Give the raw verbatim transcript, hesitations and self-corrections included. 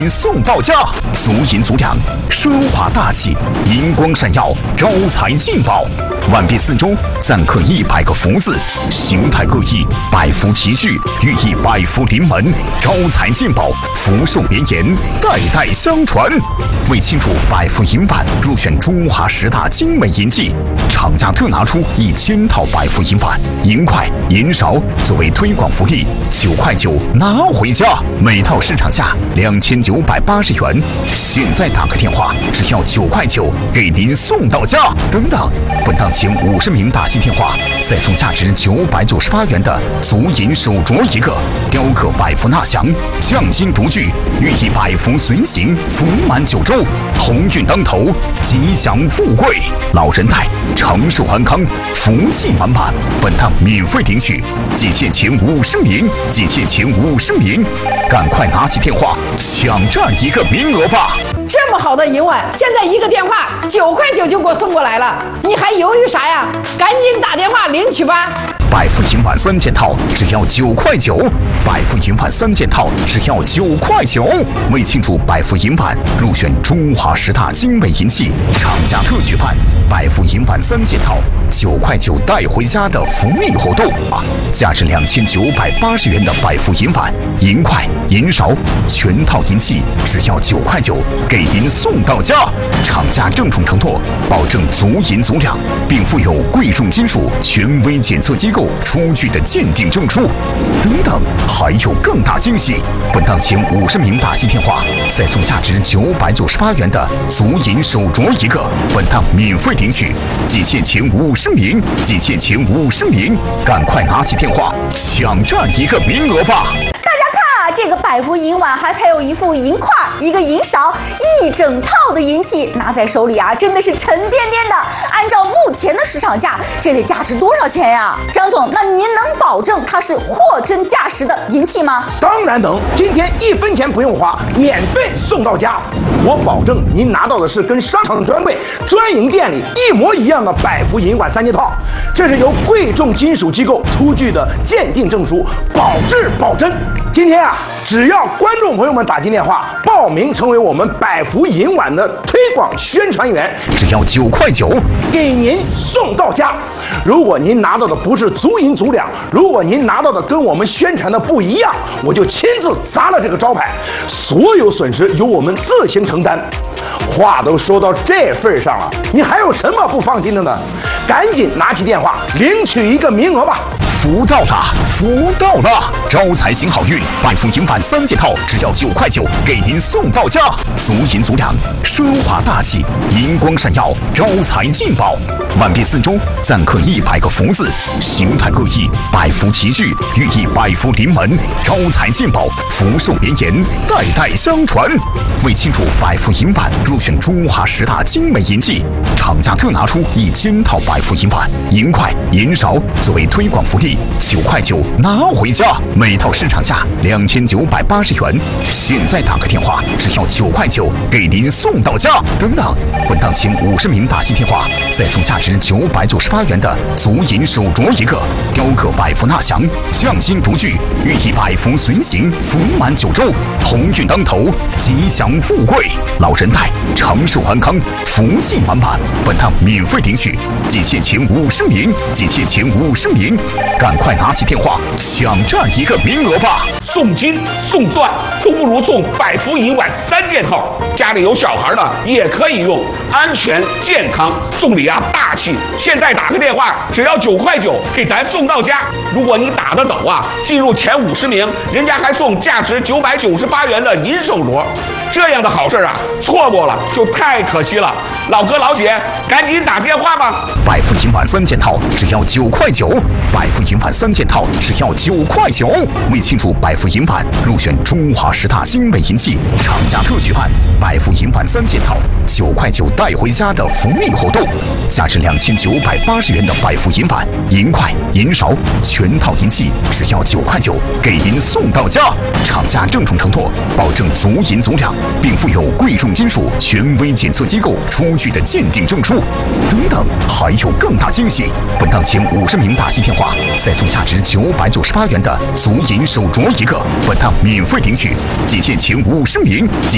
送到家，足银足两，奢华大气，银光闪耀，招财进宝。碗壁四周錾刻一百个福字，形态各异，百福齐聚，寓意百福临门，招财进宝，福寿绵延，代代相传。为庆祝百福银碗入选中华十大精美银器，厂家特拿出一千套百福银碗、银筷、银勺作为推广福利，九块九拿回家，每套市场价两千九百八十元。现在打个电话，只要九块九，给您送到家。等等，本档前五十名打进电话，再送价值九百九十八元的足银手镯一个，雕刻百福纳祥，匠心独具，寓意百福随行，福满九州，鸿运当头，吉祥富贵，老人带，长寿安康，福气满满。本档免费领取，仅限前五十名，仅限前五十名，赶快拿起电话抢占一个名额吧！ 这么好的银碗，现在一个电话九块九就给我送过来了，你还犹豫啥呀？赶紧打电话领取吧！ 百福银碗三件套只要九块九，百福银碗三件套只要九块九。为庆祝百福银碗入选中华十大精美银器，厂家特举办百福银碗三件套九块九带回家的福利活动啊！价值两千九百八十元的百福银碗、银筷、银勺，全套银器只要九块九，给您送到家。厂家郑重承诺，保证足银足两，并附有贵重金属权威检测机构出具的鉴定证书。等等，还有更大惊喜！本档前五十名打进电话，再送价值九百九十八元的足银手镯一个，本档免费领取，仅限前五十名，仅限前五十名，赶快拿起电话抢占一个名额吧！ 这个百福银碗还配有一副银筷、一个银勺，一整套的银器，拿在手里啊，真的是沉甸甸的。按照目前的市场价，这得价值多少钱呀？张总，那您能保证它是货真价实的银器吗？ 当然能，今天一分钱不用花，免费送到家。我保证您拿到的是跟商场专柜、专营店里一模一样的百福银碗三件套，这是由贵重金属机构出具的鉴定证书，保质保真。今天啊，只要观众朋友们打进电话报名成为我们百福银碗的推广宣传员， 只要九块九， 给您送到家。如果您拿到的不是足银足两，如果您拿到的跟我们宣传的不一样，我就亲自砸了这个招牌，所有损失由我们自行承担。话都说到这份上了，你还有什么不放心的呢？赶紧拿起电话领取一个名额吧！ 福到了，福到了！招财行好运，百福银碗三件套只要九块九，给您送到家。足银足两，奢华大气，银光闪耀，招财进宝。碗壁四周錾刻一百个福字，形态各异，百福齐聚，寓意百福临门，招财进宝，福寿绵延，代代相传。为庆祝百福银碗入选中华十大精美银器，厂家特拿出一千套百福银碗、银筷、银勺作为推广福利，九块九拿回家，每套市场价两千九百八十元。现在打个电话，只要九块九，给您送到家。等等，本档前五十名打进电话，再送价值九百九十八元的足银手镯一个，雕刻百福纳祥，匠心独具，寓意百福随行，福满九州，鸿运当头，吉祥富贵，老人带，长寿安康，福气满满。本档免费领取，仅限前五十名，仅限前五十名，赶快拿起电话抢占一个名额吧！ 送金送钻都不如送百福银碗三件套，家里有小孩的也可以用，安全健康，送礼啊大气。现在打个电话，只要九块九，给咱送到家。如果你打得抖啊，进入前五十名，人家还送价值九百九十八元的银手镯。这样的好事啊，错过了就太可惜了。老哥老姐，赶紧打电话吧！ 百福银碗三件套只要九块九，百福银碗三件套只要九块九。为庆祝百福银碗入选中华十大精美银器，厂家特举办百福银碗三件套九块九带回家的福利活动，价值两千九百八十元的百福银碗、银筷、银勺，全套银器只要九块九，给您送到家。厂家郑重承诺，保证足银足两，并附有贵重金属权威检测机构出具的鉴定证书。等等，还有更大惊喜！本档前五十名打进电话，再送价值九百九十八元的足银手镯一个，本档免费领取，仅限前五十名。